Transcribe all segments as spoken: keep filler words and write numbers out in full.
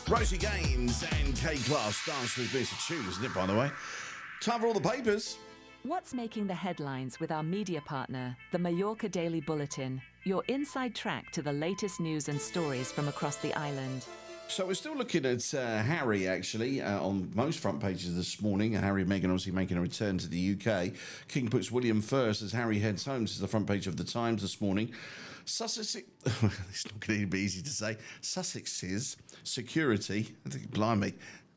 Rosie Gaines and K-Class dance with me. It's a tune, isn't it, by the way? Time for all the papers. What's making the headlines with our media partner, the Mallorca Daily Bulletin, your inside track to the latest news and stories from across the island. So we're still looking at uh, Harry, actually, uh, on most front pages this morning. Harry and Meghan obviously making a return to the U K. King puts William first as Harry heads home. This is the front page of the Times this morning. Sussex, it's not going to be easy to say, Sussex's security, I think, blimey,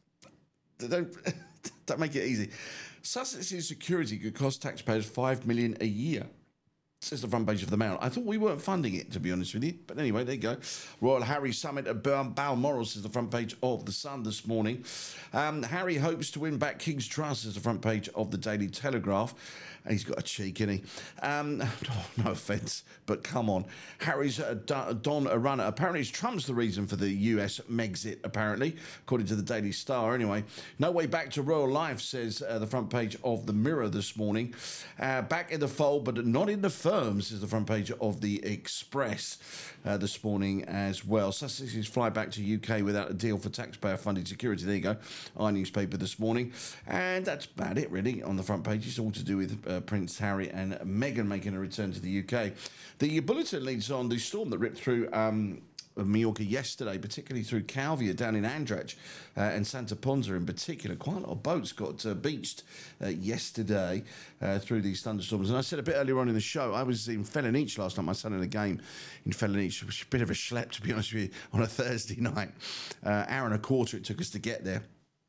don't, don't make it easy. Sussex's security could cost taxpayers five million pounds a year. Says the front page of the Mail. I thought we weren't funding it, to be honest with you. But anyway, there you go. Royal Harry Summit at Balmoral, says the front page of the Sun this morning. Um, Harry hopes to win back King's Trust, says the front page of the Daily Telegraph. And he's got a cheek, isn't he? Um, oh, no offence, but come on. Harry's uh, Don a runner. Apparently, it's Trump's the reason for the U S Megxit, apparently, according to the Daily Star. Anyway, no way back to royal life, says uh, the front page of the Mirror this morning. Uh, back in the fold, but not in the firms, is the front page of the Express uh, this morning as well. Sussex's fly back to U K without a deal for taxpayer-funded security. There you go. Our newspaper this morning. And that's about it, really, on the front page. It's all to do with uh, Prince Harry and Meghan making a return to the U K. The bulletin leads on the storm that ripped through um, Mallorca yesterday, particularly through Calvia down in Andrach uh, and Santa Ponsa in particular. Quite a lot of boats got uh, beached uh, yesterday uh, through these thunderstorms. And I said a bit earlier on in the show, I was in Fellinich last night, my son in a game in Fellinich. It was a bit of a schlep, to be honest with you, on a Thursday night. Uh, hour and a quarter it took us to get there.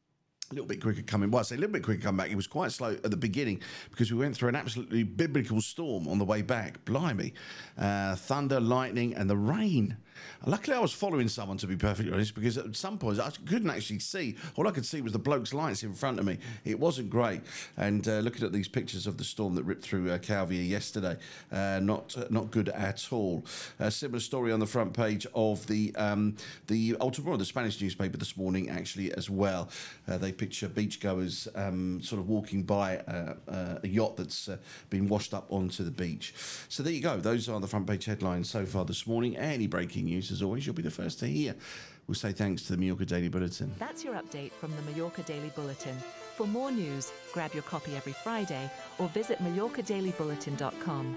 A little bit quicker coming. Well, I say a little bit quicker coming back. It was quite slow at the beginning because we went through an absolutely biblical storm on the way back. Blimey. Uh, thunder, lightning, and the rain. Luckily, I was following someone, to be perfectly honest, because at some points I couldn't actually see. All I could see was the bloke's lights in front of me. It wasn't great. And uh, looking at these pictures of the storm that ripped through uh, Calvia yesterday, uh, not uh, not good at all. A similar story on the front page of the um, the Ultramar, the Spanish newspaper this morning, actually, as well. Uh, they picture beachgoers um, sort of walking by uh, uh, a yacht that's uh, been washed up onto the beach. So there you go. Those are the front page headlines so far this morning. Any breaking news, as always, you'll be the first to hear. We'll say thanks to the Mallorca Daily Bulletin. That's your update from the Mallorca Daily Bulletin. For more news, grab your copy every Friday or visit mallorca daily bulletin dot com.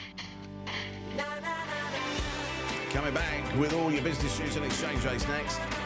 Coming back with all your business news and exchange rates next.